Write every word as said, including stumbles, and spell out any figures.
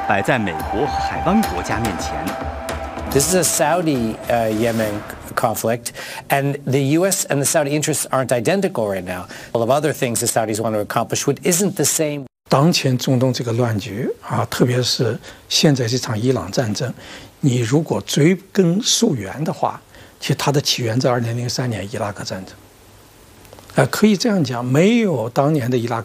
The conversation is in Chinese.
摆在美国和海湾国家面前。 This is a Saudi uh, Yemen conflict, and the U S and the Saudi interests aren't identical right now. All of other things the Saudis want to accomplish, which isn't the same. 当前中东这个乱局啊，特别是现在这场伊朗战争，你如果追根溯源的话，其实它的起源在二零零三年伊拉克战争。呃，可以这样讲，没有当年的伊拉